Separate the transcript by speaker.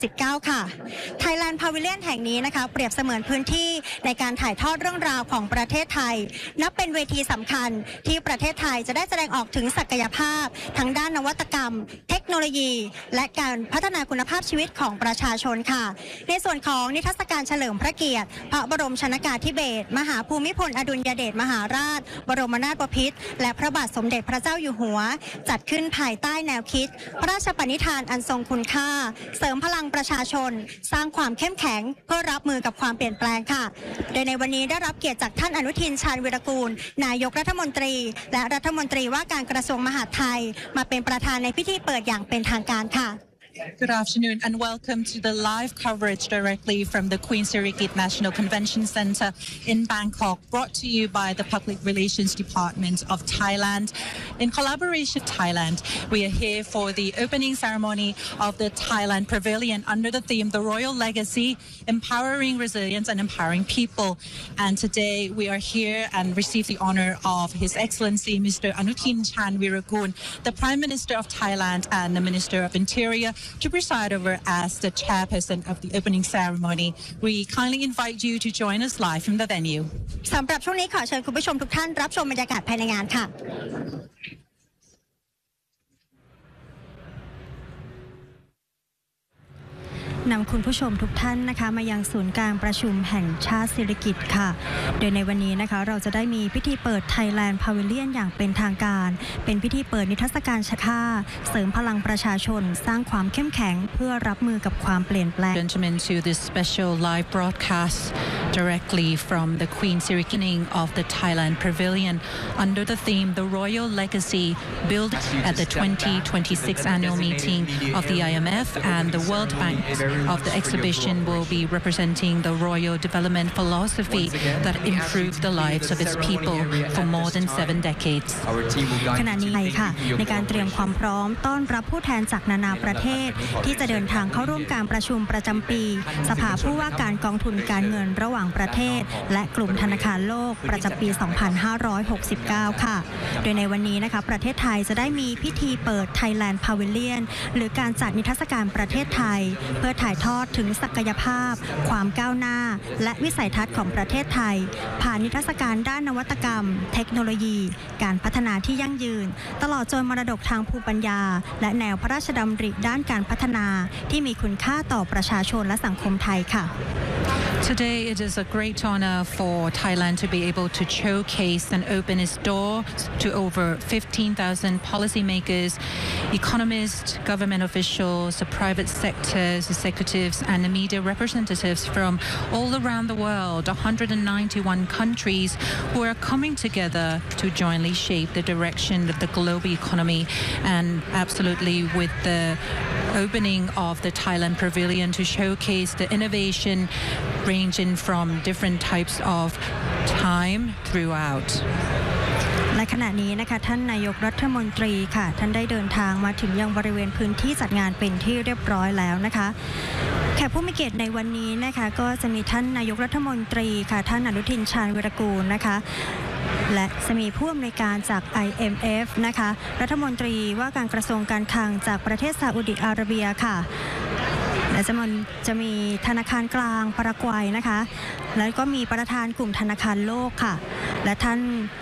Speaker 1: 19 ค่ะ Thailand Pavilion แห่งนี้นะคะเปรียบเสมือนพื้นที่ในการถ่ายทอดเรื่องราวของประเทศไทยนับเป็นเวทีสำคัญที่ประเทศไทยจะได้แสดงออกถึงศักยภาพทั้งด้านนวัตกรรมเทคโนโลยีและการพัฒนาคุณภาพชีวิตของประชาชนค่ะในส่วนของนิทรรศการเฉลิมพระเกียรติพระบรมชนกาธิเบศรมหาภูมิพลอดุลยเดชมหาราชบรมนาถบพิตรและพระบาทสมเด็จพระเจ้าอยู่หัวจัดขึ้นภายใต้แนวคิดพระราชปณิธานอันทรงคุณค่าเสริมพลังประชาชนสร้างความเข้มแข็งเพื่อรับมือกับความเปลี่ยนแปลงค่ะโดยในวันนี้ได้รับเกียรติจากท่านอนุทินชาญวีรกูลนายกรัฐมนตรีและรัฐมนตรีว่าการกระทรวงมหาดไทยมาเป็นประธานในพิธีเปิดอย่างเป็นทางการค่ะ
Speaker 2: Good afternoon and welcome to the live coverage directly from the Queen Sirikit National Convention Centre in Bangkok, brought to you by the Public Relations Department of Thailand. In collaboration with Thailand, we are here for the opening ceremony of the Thailand Pavilion under the theme The Royal Legacy, Empowering Resilience and Empowering People. And today we are here and receive the honour of His Excellency Mr. Anutin Charnvirakul, the Prime Minister of Thailand and the Minister of Interior, to preside over as the chairperson of the opening ceremony. We kindly invite you to join us live from the venue.
Speaker 1: สำหรับช่วงนี้ขอเชิญคุณผู้ชมทุกท่านรับชมบรรยากาศภายในงานค่ะนำคุณผู้ชมทุกท่านนะคะมายังศูนย์การประชุมแห่งชาติสิริกิติ์ค่ะโดยในวันนี้นะคะเราจะได้มีพิธีเปิด Thailand Pavilion อย่างเป็นทางการเป็นพิธีเปิดนิทรรศการชาติเสริมพลังประชาชนสร้างความเข้มแข็งเพื่อรับมือกับความเปลี่ยนแปลง
Speaker 2: Gentlemen, to this special live broadcast directly from the Queen Sirikit of the Thailand Pavilion under the theme The Royal Legacy, built at the 2026 annual meeting of the IMF and the World Bank. Of the exhibition will be representing the royal development philosophy that improved the lives of its people for more than 7 decades.
Speaker 1: ขณะนี้ค่ะในการเตรียมความพร้อมต้อนรับผู้แทนจากนานาประเทศที่จะเดินทางเข้าร่วมการประชุมประจำปีสภาผู้ว่าการกองทุนการเงินระหว่างประเทศและกลุ่มธนาคารโลกประจำปี 2569 ค่ะโดยในวันนี้นะคะประเทศไทยจะได้มีพิธีเปิด Thailand Pavilion หรือการจัดนิทรรศการประเทศไทยเพื่อถ่ายทอดถึงศักยภาพความก้าวหน้าและวิสัยทัศน์ของประเทศไทยผ่านนิทรรศการด้านนวัตกรรมเทคโนโลยีการพัฒนาที่ยั่งยืนตลอดจนมรดกทางภูมิปัญญาและแนวพระราชดำริด้านการพัฒนาที่มีคุณค่าต่อประชาชนและสังคมไทยค่ะ
Speaker 2: Today, it is a great honor for Thailand to be able to showcase and open its doors to over 15,000 policymakers, economists, government officials, the private sectors, executives, and the media representatives from all around the world, 191 countries who are coming together to jointly shape the direction of the global economy. And absolutely with the opening of the Thailand Pavilion to showcase the innovation ranging from different types of time throughout.
Speaker 1: และขณะนี้นะคะท่านนายกรัฐมนตรีค่ะท่านได้เดินทางมาถึงยังบริเวณพื้นที่จัดงานเป็นที่เรียบร้อยแล้วนะคะแขกผู้มีเกียรติในวันนี้นะคะก็จะมีท่านนายกรัฐมนตรีค่ะท่านอนุทินชาญวีรกูลนะคะและจะมีผู้อำนวยการจาก IMF นะคะรัฐมนตรีว่าการกระทรวงการคลังจากประเทศซาอุดิอาระเบียค่ะและจะมีธนาคารกลางปารากวัยนะคะแล้วก็มีประธานกลุ่มธนาคารโลกค่ะและท่าน